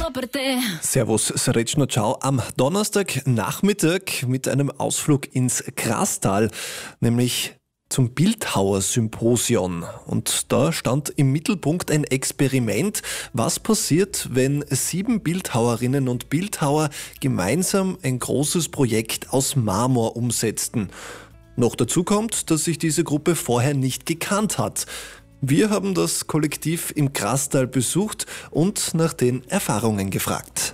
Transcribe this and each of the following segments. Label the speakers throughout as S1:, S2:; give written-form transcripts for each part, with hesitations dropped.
S1: per te.
S2: Servus, Srečna, ciao. Am Donnerstagnachmittag mit einem Ausflug ins Krastal, nämlich zum Bildhauersymposion. Und da stand im Mittelpunkt ein Experiment. Was passiert, wenn 7 Bildhauerinnen und Bildhauer gemeinsam ein großes Projekt aus Marmor umsetzten? Noch dazu kommt, dass sich diese Gruppe vorher nicht gekannt hat. Wir haben das Kollektiv im Krastal besucht und nach den Erfahrungen gefragt.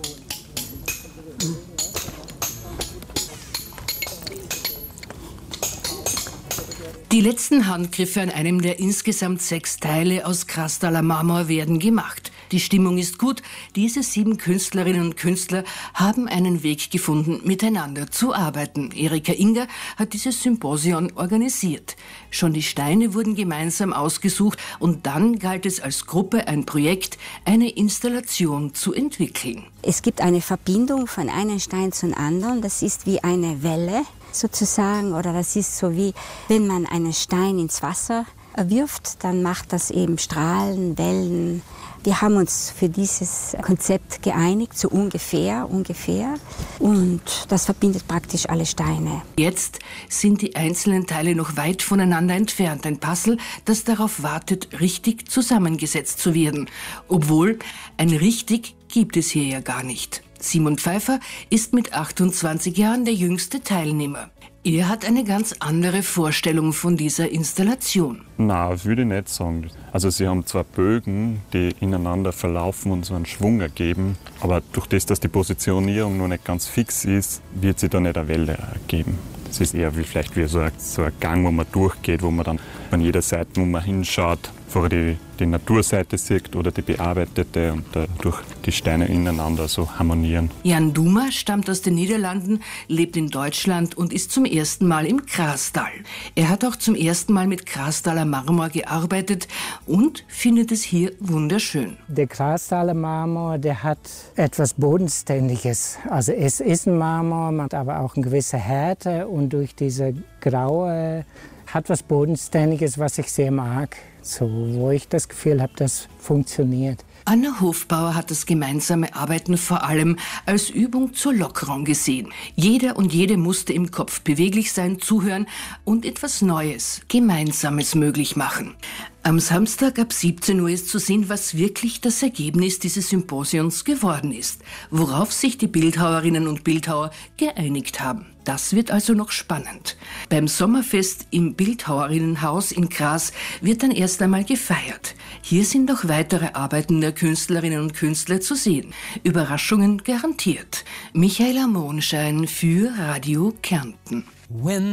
S3: Die letzten Handgriffe an einem der insgesamt 6 Teile aus Krastaler Marmor werden gemacht. Die Stimmung ist gut. Diese 7 Künstlerinnen und Künstler haben einen Weg gefunden, miteinander zu arbeiten. Erika Inger hat dieses Symposion organisiert. Schon die Steine wurden gemeinsam ausgesucht und dann galt es als Gruppe, ein Projekt, eine Installation zu entwickeln.
S4: Es gibt eine Verbindung von einem Stein zum anderen. Das ist wie eine Welle sozusagen, oder das ist so wie, wenn man einen Stein ins Wasser wirft, dann macht das eben Strahlen, Wellen. Wir haben uns für dieses Konzept geeinigt, so ungefähr. Und das verbindet praktisch alle Steine.
S3: Jetzt sind die einzelnen Teile noch weit voneinander entfernt. Ein Puzzle, das darauf wartet, richtig zusammengesetzt zu werden. Obwohl, ein richtig gibt es hier ja gar nicht. Simon Pfeiffer ist mit 28 Jahren der jüngste Teilnehmer. Er hat eine ganz andere Vorstellung von dieser Installation.
S5: Nein, das würde ich nicht sagen. Also sie haben 2 Bögen, die ineinander verlaufen und so einen Schwung ergeben. Aber durch das, dass die Positionierung noch nicht ganz fix ist, wird sie da nicht eine Welle ergeben. Das ist eher vielleicht wie so ein Gang, wo man durchgeht, wo man dann an jeder Seite, wo man hinschaut, vorher die Naturseite sieht oder die bearbeitete und dadurch die Steine ineinander so harmonieren.
S3: Jan Duma stammt aus den Niederlanden, lebt in Deutschland und ist zum ersten Mal im Krastal. Er hat auch zum ersten Mal mit Krastaler Marmor gearbeitet und findet es hier wunderschön.
S6: Der Krastaler Marmor, der hat etwas Bodenständiges. Also es ist ein Marmor, man hat aber auch eine gewisse Härte und durch diese graue hat was Bodenständiges, was ich sehr mag. So, wo ich das Gefühl habe, das funktioniert.
S3: Anna Hofbauer hat das gemeinsame Arbeiten vor allem als Übung zur Lockerung gesehen. Jeder und jede musste im Kopf beweglich sein, zuhören und etwas Neues, Gemeinsames möglich machen. Am Samstag ab 17 Uhr ist zu sehen, was wirklich das Ergebnis dieses Symposions geworden ist, worauf sich die Bildhauerinnen und Bildhauer geeinigt haben. Das wird also noch spannend. Beim Sommerfest im Bildhauerinnenhaus in Graz wird dann erst einmal gefeiert. Hier sind auch weitere Arbeiten der Künstlerinnen und Künstler zu sehen. Überraschungen garantiert. Michaela Monschein für Radio Kärnten.